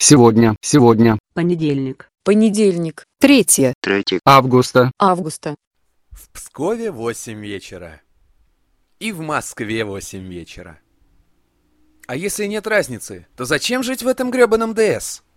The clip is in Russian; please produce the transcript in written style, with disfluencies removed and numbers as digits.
Сегодня. Понедельник. Понедельник. 3 Августа. августа. В Пскове 8 вечера. И в Москве 8 вечера. А если нет разницы, то зачем жить в этом грёбаном ДС?